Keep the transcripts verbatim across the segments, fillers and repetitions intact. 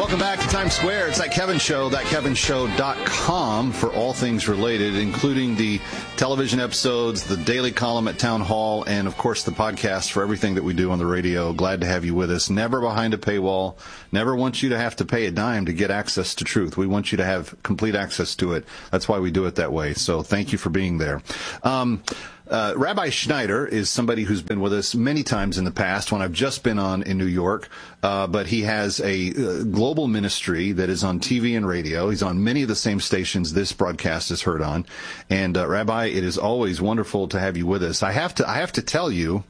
Welcome back to Times Square. It's That Kevin Show, that kevin show dot com for all things related, including the television episodes, the daily column at Town Hall, and, of course, the podcast for everything that we do on the radio. Glad to have you with us. Never behind a paywall. Never want you to have to pay a dime to get access to truth. We want you to have complete access to it. That's why we do it that way. So thank you for being there. Um, Uh, Rabbi Schneider is somebody who's been with us many times in the past when I've just been on in New York, uh, but he has a uh, global ministry that is on T V and radio. He's on many of the same stations this broadcast is heard on. And uh, Rabbi, it is always wonderful to have you with us. I have to, I have to tell you,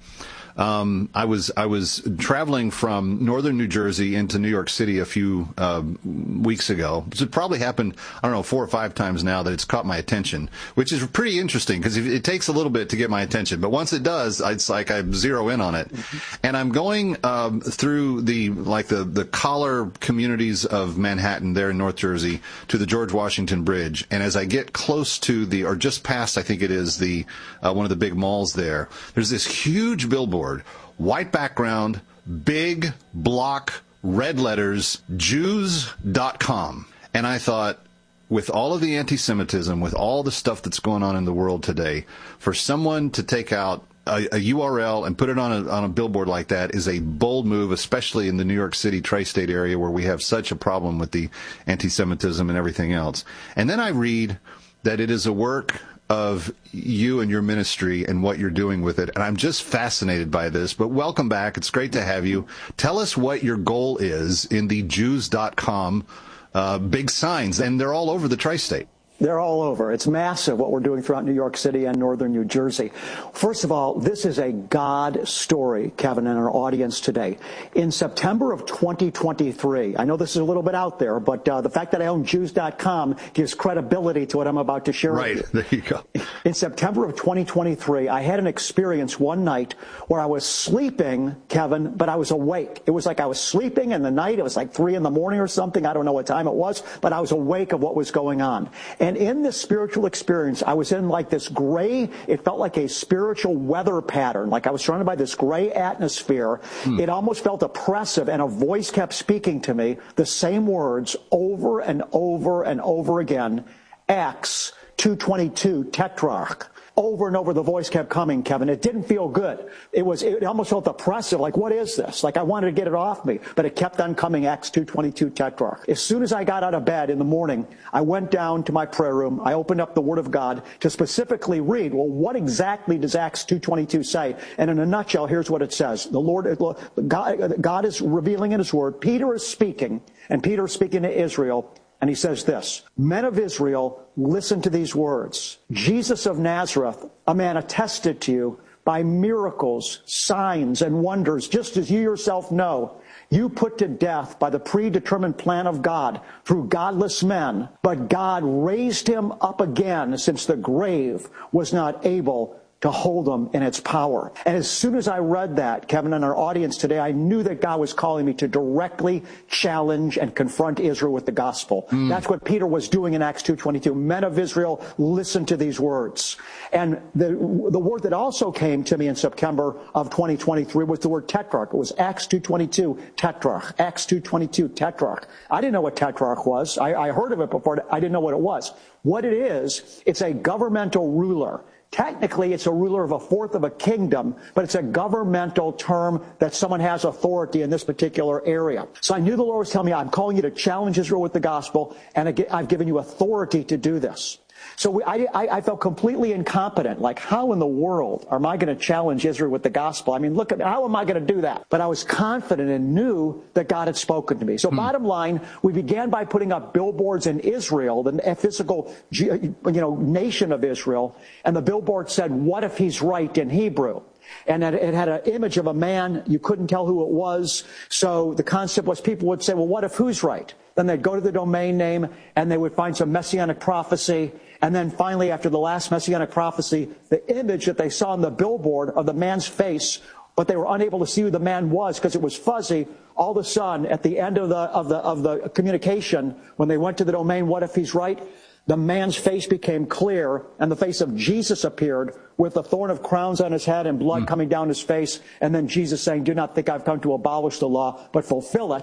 Um, I was I was traveling from northern New Jersey into New York City a few uh, weeks ago. It probably happened, I don't know, four or five times now that it's caught my attention, which is pretty interesting because it takes a little bit to get my attention. But once it does, it's like I zero in on it. Mm-hmm. And I'm going um, through the like the, the collar communities of Manhattan there in North Jersey to the George Washington Bridge. And as I get close to the, or just past, I think it is, the uh, one of the big malls there, there's this huge billboard. White background, big block, red letters, Jews dot com. And I thought, with all of the anti-Semitism, with all the stuff that's going on in the world today, for someone to take out a, a U R L and put it on a, on a billboard like that is a bold move, especially in the New York City tri-state area where we have such a problem with the anti-Semitism and everything else. And then I read that it is a work of you and your ministry and what you're doing with it. And I'm just fascinated by this. But welcome back. It's great to have you. Tell us what your goal is in the Jews dot com uh, big signs. And they're all over the tri-state. They're all over. It's massive what we're doing throughout New York City and northern New Jersey. First of all, this is a God story, Kevin, and our audience today. In September of twenty twenty-three, I know this is a little bit out there, but uh, the fact that I own Jews dot com gives credibility to what I'm about to share right. with you. There you go. In September of twenty twenty-three, I had an experience one night where I was sleeping, Kevin, but I was awake. It was like I was sleeping in the night. It was like three in the morning or something. I don't know what time it was, but I was awake of what was going on. And And in this spiritual experience, I was in like this gray, it felt like a spiritual weather pattern, like I was surrounded by this gray atmosphere. Hmm. It almost felt oppressive, and a voice kept speaking to me the same words over and over and over again. Acts two twenty-two, Tetrarch. Over and over the voice kept coming, Kevin. It didn't feel good. It was, it almost felt oppressive, like, what is this? Like I wanted to get it off me, but it kept on coming, Acts two twenty-two, Tetrarch. As soon as I got out of bed in the morning, I went down to my prayer room. I opened up the Word of God to specifically read, well, what exactly does Acts two twenty-two say? And in a nutshell, here's what it says. The Lord, God, God is revealing in His Word. Peter is speaking, and Peter is speaking to Israel. And he says this, men of Israel, listen to these words. Jesus of Nazareth, a man attested to you by miracles, signs, and wonders, just as you yourself know. You put to death by the predetermined plan of God through godless men, but God raised him up again since the grave was not able to hold them in its power. And as soon as I read that, Kevin, and our audience today, I knew that God was calling me to directly challenge and confront Israel with the gospel. Mm. That's what Peter was doing in Acts two twenty-two. Men of Israel, listen to these words. And the the word that also came to me in September of twenty twenty-three was the word tetrarch. It was Acts two twenty-two, tetrarch. Acts two twenty-two, tetrarch. I didn't know what tetrarch was. I, I heard of it before. I didn't know what it was. What it is, it's a governmental ruler. Technically, it's a ruler of a fourth of a kingdom, but it's a governmental term that someone has authority in this particular area. So I knew the Lord was telling me, I'm calling you to challenge Israel with the gospel, and I've given you authority to do this. So we, I, I felt completely incompetent. Like, how in the world am I going to challenge Israel with the gospel? I mean, look at, how am I going to do that? But I was confident and knew that God had spoken to me. So hmm. bottom line, we began by putting up billboards in Israel, the physical, you know, nation of Israel. And the billboard said, what if he's right in Hebrew? And it had an image of a man. You couldn't tell who it was. So the concept was people would say, well, what if who's right? Then they'd go to the domain name and they would find some messianic prophecy. And then finally, after the last messianic prophecy, the image that they saw on the billboard of the man's face, but they were unable to see who the man was because it was fuzzy. All of a sudden, at the end of the, of the, of the communication, when they went to the domain, what if he's right? The man's face became clear, and the face of Jesus appeared with a thorn of crowns on his head and blood mm. coming down his face. And then Jesus saying, do not think I've come to abolish the law, but fulfill it.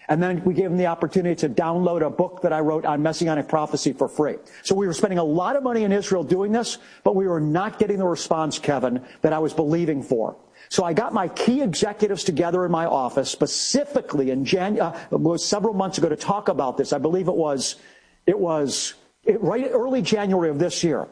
And then we gave them the opportunity to download a book that I wrote on Messianic prophecy for free. So we were spending a lot of money in Israel doing this, but we were not getting the response, Kevin, that I was believing for. So I got my key executives together in my office, specifically in Jan- uh, it was several months ago, to talk about this. I believe it was, it was it, right early January of this year.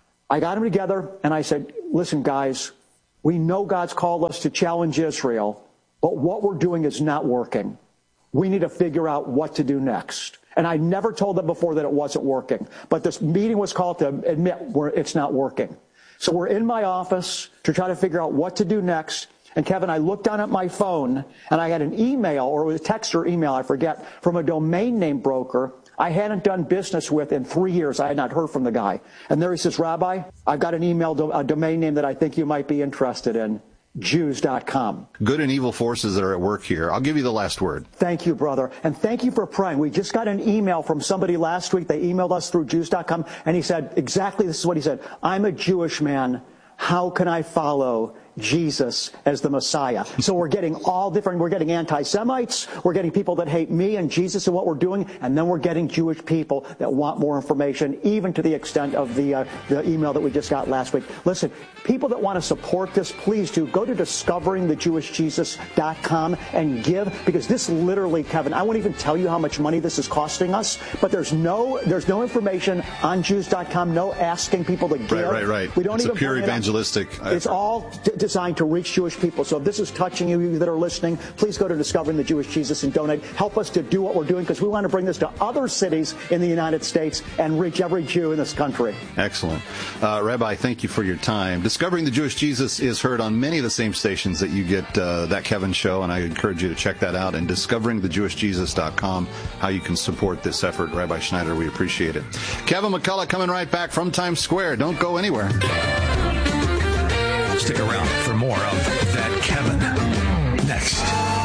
I got them together and I said, listen, guys, we know God's called us to challenge Israel, but what we're doing is not working. We need to figure out what to do next. And I never told them before that it wasn't working. But this meeting was called to admit where it's not working. So we're in my office to try to figure out what to do next. And Kevin, I looked down at my phone and I had an email, or it was a text or email, I forget, from a domain name broker I hadn't done business with in three years. I had not heard from the guy. And there he says, Rabbi, I've got an email, a domain name that I think you might be interested in. Jews dot com. Good and evil forces that are at work here. I'll give you the last word. Thank you, brother. And thank you for praying. We just got an email from somebody last week. They emailed us through Jews dot com, and he said exactly this is what he said. I'm a Jewish man. How can I follow Jesus as the Messiah? So we're getting all different. We're getting anti-Semites. We're getting people that hate me and Jesus and what we're doing. And then we're getting Jewish people that want more information, even to the extent of the, uh, the email that we just got last week. Listen, people that want to support this, please do go to discovering the jewish jesus dot com and give, because this literally, Kevin, I won't even tell you how much money this is costing us, but there's no, there's no information on Jews dot com, no asking people to give. Right, right, right. We don't it's even a pure evangelistic. It it's all d- designed to reach Jewish people. So if this is touching you, you that are listening, please go to Discovering the Jewish Jesus and donate. Help us to do what we're doing, because we want to bring this to other cities in the United States and reach every Jew in this country. Excellent. Uh, Rabbi, thank you for your time. Discovering the Jewish Jesus is heard on many of the same stations that you get uh, That Kevin Show, and I encourage you to check that out. And discovering the jewish jesus dot com, how you can support this effort. Rabbi Schneider, we appreciate it. Kevin McCullough coming right back from Times Square. Don't go anywhere. Stick around for more of That Kevin next.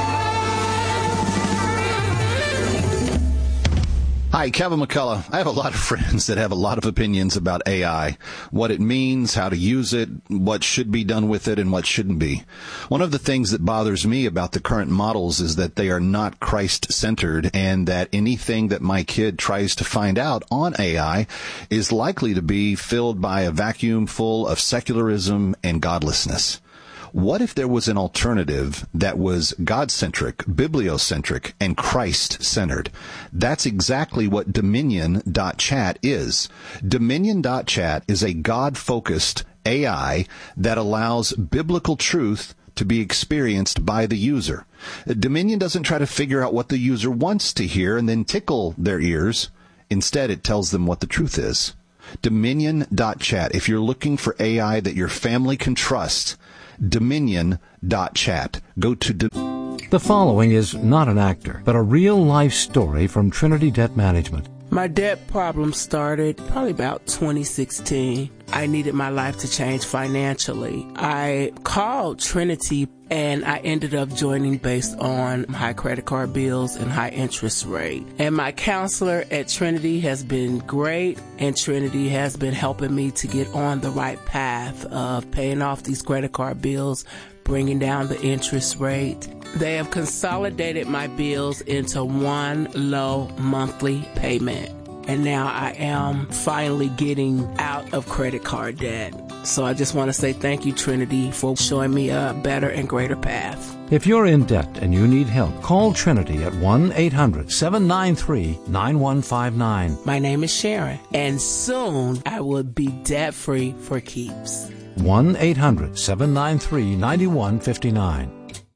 Hi, Kevin McCullough. I have a lot of friends that have a lot of opinions about A I, what it means, how to use it, what should be done with it, and what shouldn't be. One of the things that bothers me about the current models is that they are not Christ-centered, and that anything that my kid tries to find out on A I is likely to be filled by a vacuum full of secularism and godlessness. What if there was an alternative that was God-centric, bibliocentric, and Christ-centered? That's exactly what Dominion dot chat is. Dominion dot chat is a God-focused A I that allows biblical truth to be experienced by the user. Dominion doesn't try to figure out what the user wants to hear and then tickle their ears. Instead, it tells them what the truth is. Dominion dot chat. If you're looking for A I that your family can trust, Dominion dot chat. Go to Do- The following is not an actor, but a real-life story from Trinity Debt Management. My debt problem started probably about twenty sixteen. I needed my life to change financially. I called Trinity and I ended up joining based on high credit card bills and high interest rate. And my counselor at Trinity has been great, and Trinity has been helping me to get on the right path of paying off these credit card bills, bringing down the interest rate. They have consolidated my bills into one low monthly payment. And now I am finally getting out of credit card debt. So I just want to say thank you, Trinity, for showing me a better and greater path. If you're in debt and you need help, call Trinity at one eight hundred seven nine three nine one five nine. My name is Sharon, and soon I will be debt-free for keeps. one eight hundred seven nine three nine one five nine.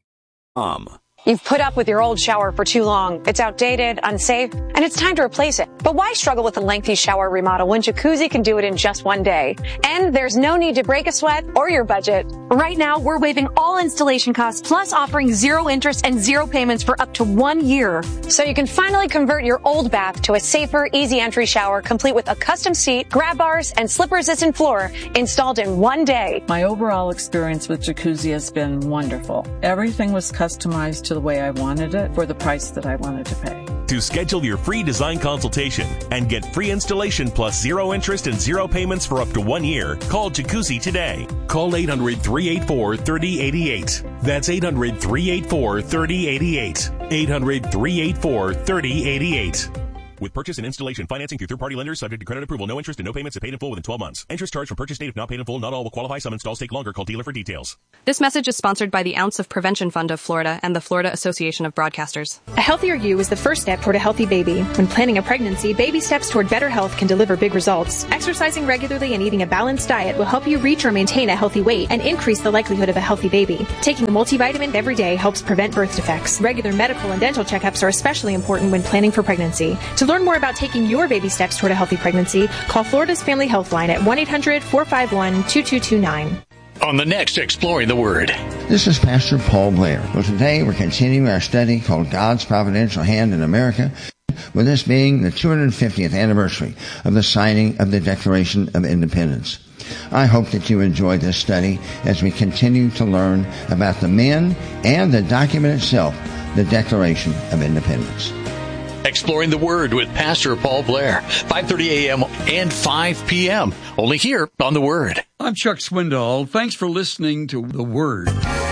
Um. You've put up with your old shower for too long. It's outdated, unsafe, and it's time to replace it. But why struggle with a lengthy shower remodel when Jacuzzi can do it in just one day? And there's no need to break a sweat or your budget. Right now, we're waiving all installation costs, plus offering zero interest and zero payments for up to one year. So you can finally convert your old bath to a safer, easy entry shower, complete with a custom seat, grab bars, and slip-resistant floor installed in one day. My overall experience with Jacuzzi has been wonderful. Everything was customized to the way I wanted it for the price that I wanted to pay. To schedule your free design consultation and get free installation plus zero interest and zero payments for up to one year, call Jacuzzi today. Call eight hundred three eight four three zero eight eight. That's eight hundred, three eight four, three oh eight eight. eight hundred, three eight four, three oh eight eight. With purchase and installation financing through third-party lenders subject to credit approval. No interest and no payments if paid in full within twelve months. Interest charged from purchase date if not paid in full. Not all will qualify. Some installs take longer. Call dealer for details. This message is sponsored by the Ounce of Prevention Fund of Florida and the Florida Association of Broadcasters. A healthier you is the first step toward a healthy baby. When planning a pregnancy, baby steps toward better health can deliver big results. Exercising regularly and eating a balanced diet will help you reach or maintain a healthy weight and increase the likelihood of a healthy baby. Taking a multivitamin every day helps prevent birth defects. Regular medical and dental checkups are especially important when planning for pregnancy. To learn more about taking your baby steps toward a healthy pregnancy, call Florida's Family Health Line at one eight hundred, four five one, two two two nine. On the next Exploring the Word. This is Pastor Paul Blair. Well, today we're continuing our study called God's Providential Hand in America, with this being the two hundred fiftieth anniversary of the signing of the Declaration of Independence. I hope that you enjoyed this study as we continue to learn about the men and the document itself, the Declaration of Independence. Exploring the Word with Pastor Paul Blair, five thirty a.m. and five p.m. Only here on The Word. I'm Chuck Swindoll. Thanks for listening to The Word.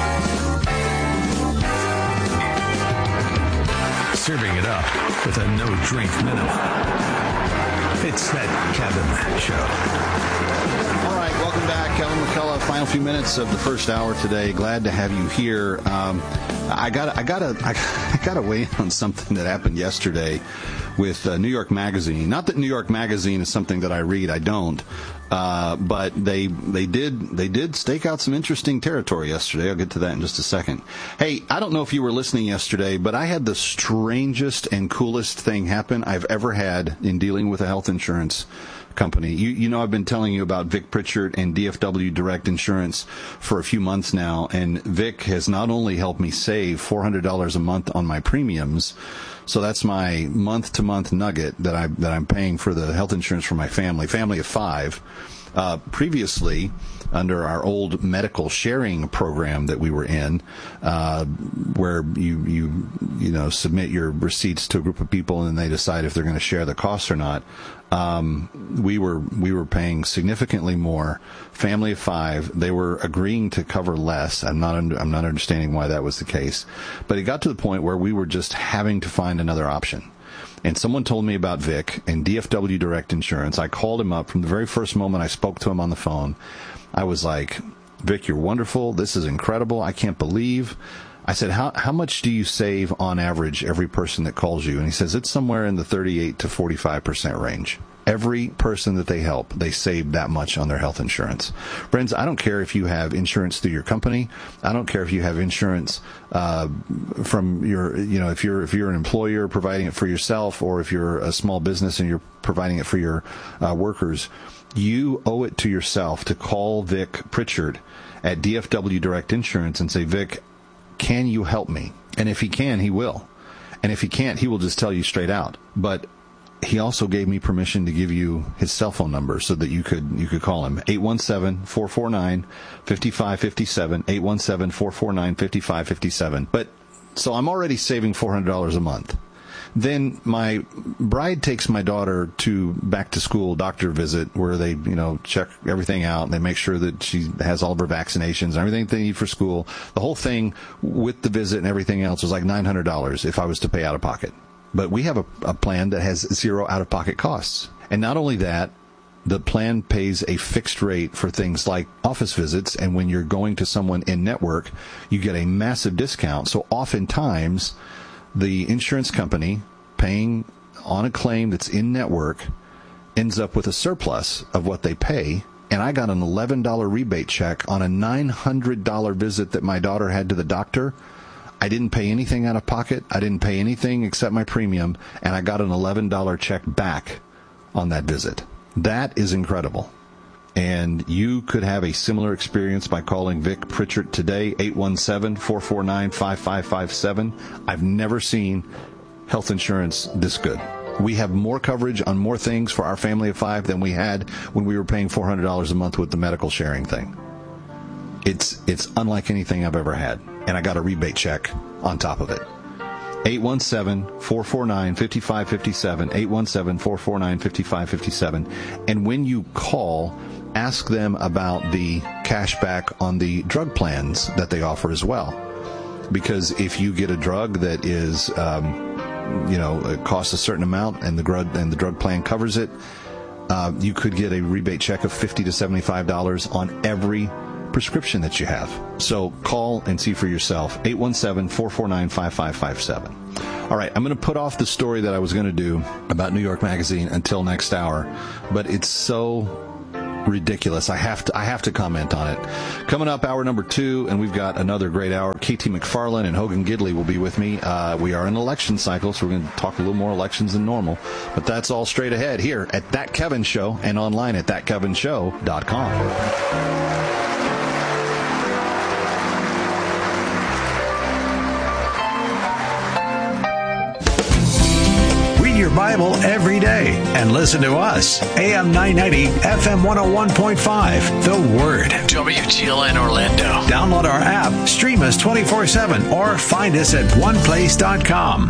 Serving it up with a no-drink minimum. It's that Kevin Show. All right, welcome back. Kevin McCullough, final few minutes of the first hour today. Glad to have you here. Um, I got I got to I got to weigh in on something that happened yesterday with uh, New York Magazine. Not that New York Magazine is something that I read. I don't. Uh, but they they did they did stake out some interesting territory yesterday. I'll get to that in just a second. Hey, I don't know if you were listening yesterday, but I had the strangest and coolest thing happen I've ever had in dealing with a health insurance company. You you know, I've been telling you about Vic Pritchard and D F W Direct Insurance for a few months now, and Vic has not only helped me save four hundred dollars a month on my premiums, so that's my month-to-month nugget that I that I'm paying for the health insurance for my family, family of five. Uh, previously, under our old medical sharing program that we were in, uh, where you you you know submit your receipts to a group of people and they decide if they're going to share the costs or not. Um, we were we were paying significantly more. Family of five, they were agreeing to cover less. I'm not under, I'm not understanding why that was the case, but it got to the point where we were just having to find another option. And someone told me about Vic and D F W Direct Insurance. I called him up from the very first moment I spoke to him on the phone. I was like, Vic, you're wonderful. This is incredible. I can't believe. I said, how how much do you save on average every person that calls you? And he says it's somewhere in the thirty-eight to forty-five percent range. Every person that they help, they save that much on their health insurance. Friends, I don't care if you have insurance through your company. I don't care if you have insurance uh, from your, you know, if you're if you're an employer providing it for yourself, or if you're a small business and you're providing it for your uh, workers. You owe it to yourself to call Vic Pritchard at D F W Direct Insurance and say, Vic, can you help me? And if he can, he will. And if he can't, he will just tell you straight out. But he also gave me permission to give you his cell phone number so that you could you could call him. eight one seven, four four nine, five five five seven, eight one seven, four four nine, five five five seven. But so I'm already saving four hundred dollars a month. Then my bride takes my daughter to back to school doctor visit where they, you know, check everything out and they make sure that she has all of her vaccinations and everything they need for school. The whole thing with the visit and everything else was like nine hundred dollars if I was to pay out of pocket. But we have a, a plan that has zero out-of-pocket costs. And not only that, the plan pays a fixed rate for things like office visits, and when you're going to someone in network, you get a massive discount. So oftentimes, the insurance company paying on a claim that's in network ends up with a surplus of what they pay. And I got an eleven dollars rebate check on a nine hundred dollars visit that my daughter had to the doctor. I didn't pay anything out of pocket. I didn't pay anything except my premium, and I got an eleven dollars check back on that visit. That is incredible. And you could have a similar experience by calling Vic Pritchard today, eight one seven, four four nine, five five five seven. I've never seen health insurance this good. We have more coverage on more things for our family of five than we had when we were paying four hundred dollars a month with the medical sharing thing. It's it's unlike anything I've ever had. And I got a rebate check on top of it. eight one seven, four four nine, five five five seven, eight one seven, four four nine, five five five seven. And when you call, ask them about the cash back on the drug plans that they offer as well. Because if you get a drug that is, um, you know, it costs a certain amount and the drug, and the drug plan covers it, uh, you could get a rebate check of fifty to seventy-five dollars on every prescription that you have. So call and see for yourself. eight one seven, four four nine, five five five seven. All right, I'm going to put off the story that I was going to do about New York Magazine until next hour, but it's so ridiculous. I have to I have to comment on it. Coming up, hour number two, and we've got another great hour. K T McFarland and Hogan Gidley will be with me. Uh, we are in election cycle, so we're going to talk a little more elections than normal. But that's all straight ahead here at That Kevin Show and online at that kevin show dot com. Your Bible every day and listen to us. A M nine ninety, F M one oh one point five. The Word. W G L N Orlando. Download our app, stream us twenty-four seven, or find us at one place dot com.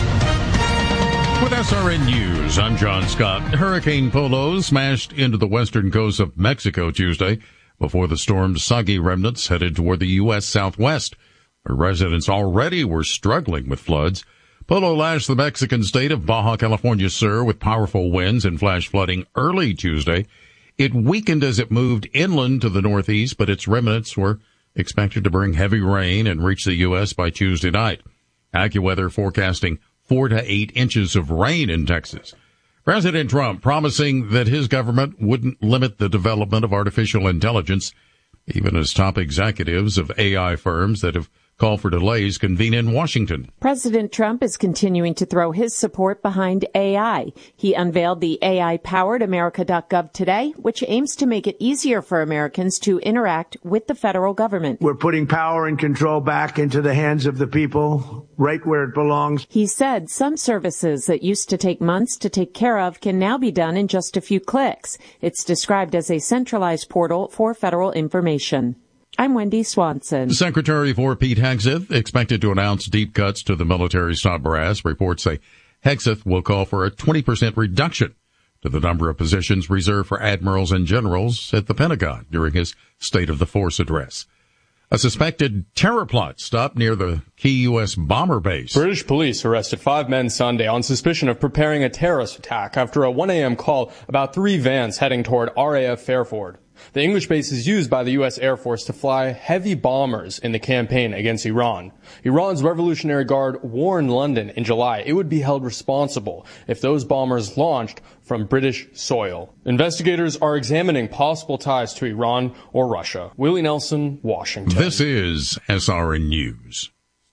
With S R N News, I'm John Scott. Hurricane Polo smashed into the western coast of Mexico Tuesday before the storm's soggy remnants headed toward the U S southwest, where residents already were struggling with floods. Polo lashed the Mexican state of Baja California Sur with powerful winds and flash flooding early Tuesday. It weakened as it moved inland to the northeast, but its remnants were expected to bring heavy rain and reach the U S by Tuesday night. AccuWeather forecasting four to eight inches of rain in Texas. President Trump promising that his government wouldn't limit the development of artificial intelligence, even as top executives of A I firms that have call for delays convene in Washington. President Trump is continuing to throw his support behind A I. He unveiled the A I-powered America dot gov today, which aims to make it easier for Americans to interact with the federal government. We're putting power and control back into the hands of the people, right where it belongs. He said some services that used to take months to take care of can now be done in just a few clicks. It's described as a centralized portal for federal information. I'm Wendy Swanson. Secretary for Pete Hegseth expected to announce deep cuts to the military stop brass. Reports say Hegseth will call for a twenty percent reduction to the number of positions reserved for admirals and generals at the Pentagon during his State of the Force address. A suspected terror plot stopped near the key U S bomber base. British police arrested five men Sunday on suspicion of preparing a terrorist attack after a one a.m. call about three vans heading toward R A F Fairford. The English base is used by the U S Air Force to fly heavy bombers in the campaign against Iran. Iran's Revolutionary Guard warned London in July it would be held responsible if those bombers launched from British soil. Investigators are examining possible ties to Iran or Russia. Willie Nelson, Washington. This is S R N News.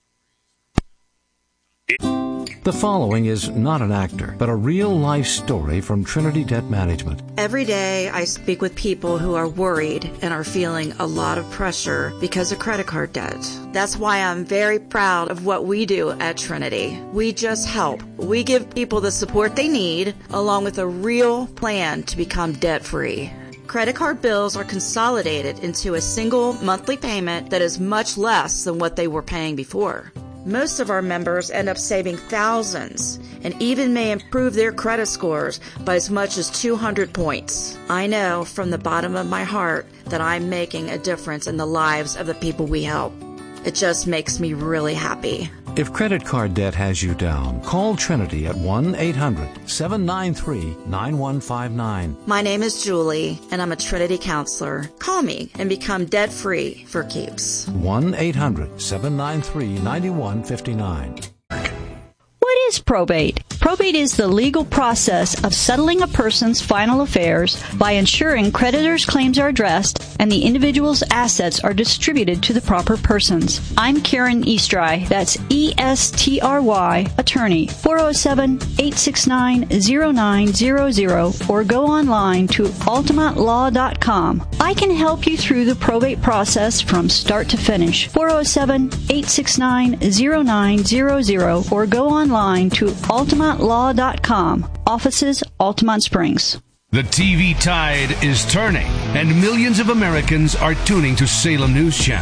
The following is not an actor, but a real-life story from Trinity Debt Management. Every day I speak with people who are worried and are feeling a lot of pressure because of credit card debt. That's why I'm very proud of what we do at Trinity. We just help. We give people the support they need, along with a real plan to become debt-free. Credit card bills are consolidated into a single monthly payment that is much less than what they were paying before. Most of our members end up saving thousands and even may improve their credit scores by as much as two hundred points. I know from the bottom of my heart that I'm making a difference in the lives of the people we help. It just makes me really happy. If credit card debt has you down, call Trinity at one eight hundred, seven nine three, nine one five nine. My name is Julie, and I'm a Trinity counselor. Call me and become debt-free for keeps. one eight hundred, seven nine three, nine one five nine. What is probate? Probate is the legal process of settling a person's final affairs by ensuring creditors' claims are addressed and the individual's assets are distributed to the proper persons. I'm Karen Eastry, that's E S T R Y, attorney, four oh seven, eight six nine, oh nine oh oh, or go online to ultimate law dot com. I can help you through the probate process from start to finish. four oh seven, eight six nine, oh nine oh oh, or go online to ultimate law dot com. Offices, Altamont Springs. The T V tide is turning, and millions of Americans are tuning to Salem News Channel.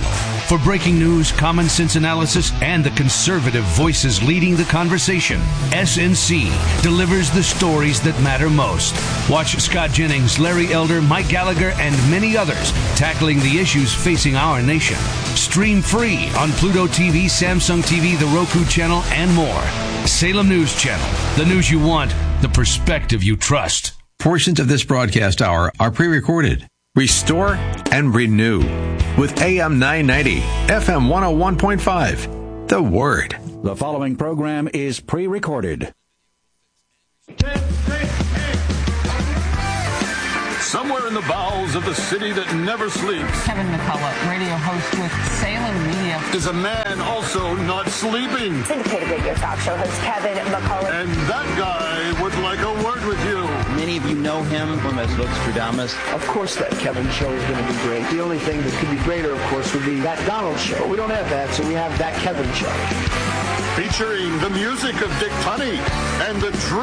For breaking news, common sense analysis, and the conservative voices leading the conversation, S N C delivers the stories that matter most. Watch Scott Jennings, Larry Elder, Mike Gallagher, and many others tackling the issues facing our nation. Stream free on Pluto T V, Samsung T V, the Roku channel, and more. Salem News Channel. The news you want, the perspective you trust. Portions of this broadcast hour are pre-recorded. Restore and renew with A M nine ninety, F M one oh one point five. The Word. The following program is pre-recorded. Somewhere in the bowels of the city that never sleeps, Kevin McCullough, radio host with Salem Media, is a man also not sleeping. Syndicated radio talk show host Kevin McCullough. And that guy would like a word with you. Many of you know him from his Lux Stradamus. Of course that Kevin show is going to be great. The only thing that could be greater, of course, would be that Donald show. We don't have that, so we have that Kevin show. Featuring the music of Dick Tunney and the dream